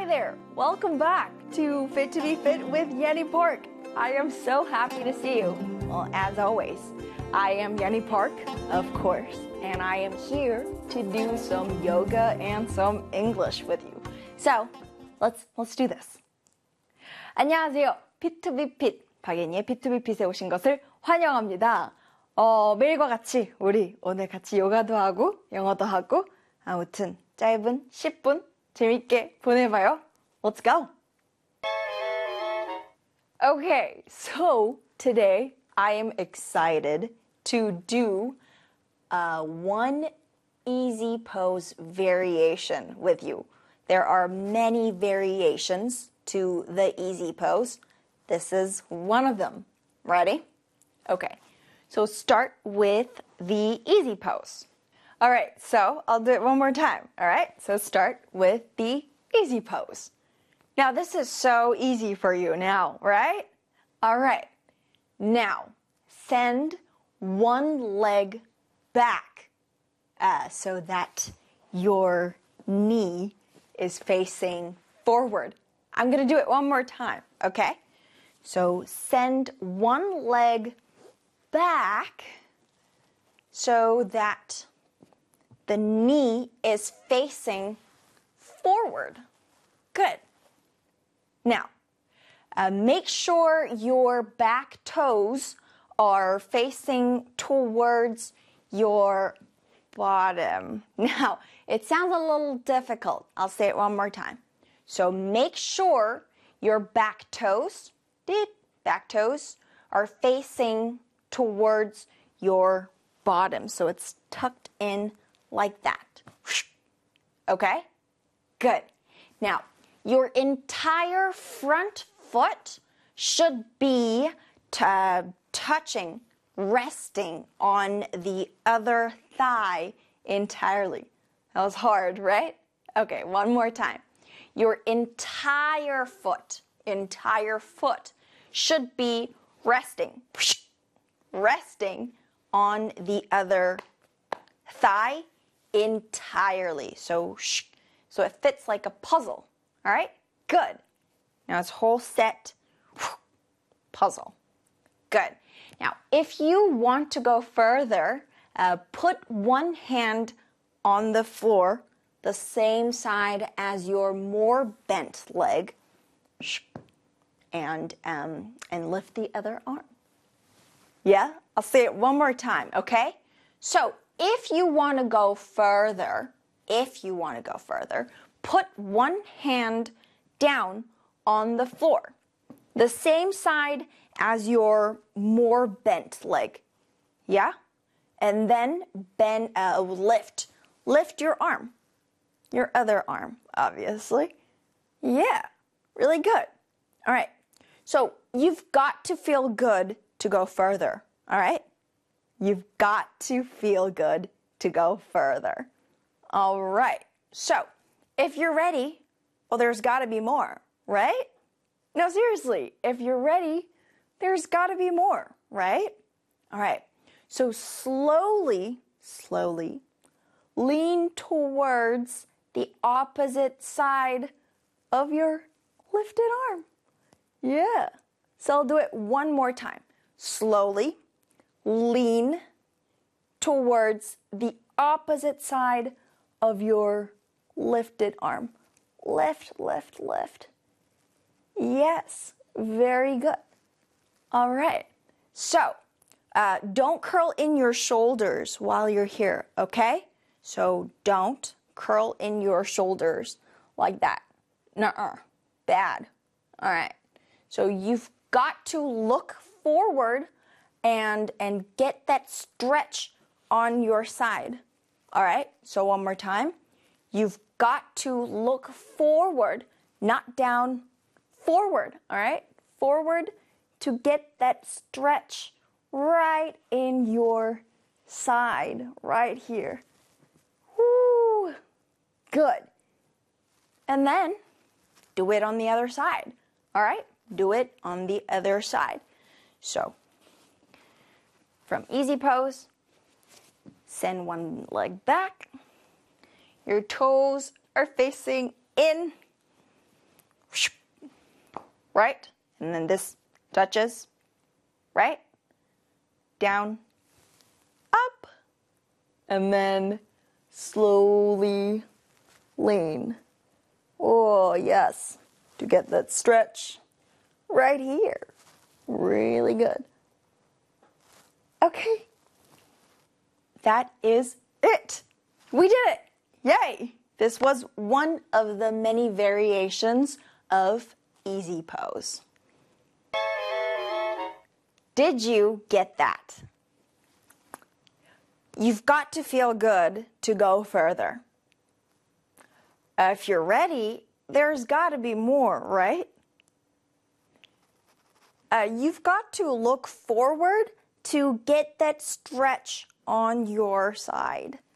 there! Welcome back to Fit to be Fit with Yenny Park. I am so happy to see you. Well, as always, I am Yenny Park, of course, and I am here to do some yoga and some English with you. So, let's do this. 안녕하세요. Fit to be Fit, 박예니의 Fit to be Fit에 오신 것을 환영합니다. 매일과 같이 우리 오늘 같이 요가도 하고 영어도 하고 아무튼 짧은 10분 재밌게 보내봐요. Let's go! Okay, so today I am excited to do one easy pose variation with you. There are many variations to the easy pose. This is one of them. Ready? Okay, so start with the easy pose. All right, so I'll do it one more time. All right, so start with the easy pose. Now, this is so easy for you now, right? All right, now send one leg back so that your knee is facing forward. I'm going to do it one more time, okay? So send one leg back so that the knee is facing forward. Good. Now, make sure your back toes are facing towards your bottom. Now, it sounds a little difficult. I'll say it one more time. So make sure your back toes are facing towards your bottom. So it's tucked in like that. Okay? Good. Now, your entire front foot should be touching, resting on the other thigh entirely. That was hard, right? Okay, one more time. Your entire foot should be resting on the other thigh entirely. So it fits like a puzzle. All right? Good. Now it's whole set puzzle. Good. Now, if you want to go further, put one hand on the floor, the same side as your more bent leg, and lift the other arm. Yeah? I'll say it one more time, okay? So, if you want to go further, put one hand down on the floor, the same side as your more bent leg. Yeah? And then lift your arm. Your other arm, obviously. Yeah, really good. All right. So you've got to feel good to go further. All right? You've got to feel good to go further. All right. So if you're ready, well, there's got to be more, right? No, seriously, if you're ready, there's got to be more, right? All right. So slowly lean towards the opposite side of your lifted arm. Yeah. So I'll do it one more time. Slowly lean towards the opposite side of your lifted arm. Lift. Yes, very good. All right. So, don't curl in your shoulders while you're here, okay? So don't curl in your shoulders like that. Nuh-uh. Bad. All right. So you've got to look forward and get that stretch on your side. All right? So one more time. You've got to look forward, not down, forward. All right? Forward to get that stretch right in your side, right here. Woo! Good. And then do it on the other side. All right? Do it on the other side. So, from easy pose, send one leg back. Your toes are facing in. right? And then this touches, right? Down, up, and then slowly lean. Oh, yes, to get that stretch right here. Really good. Okay, that is it. We did it. Yay! This was one of the many variations of easy pose. Did you get that? You've got to feel good to go further. If you're ready, there's got to be more, right? You've got to look forward to get that stretch on your side.